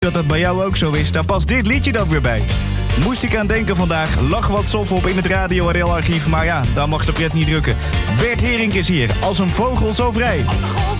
dat dat bij jou ook zo is, daar past dit liedje dan weer bij. Moest ik aan denken vandaag, lag wat stof op in het Radio RL archief, maar ja, daar mag de pret niet drukken. Bert Herink is hier, als een vogel zo vrij. Op de golf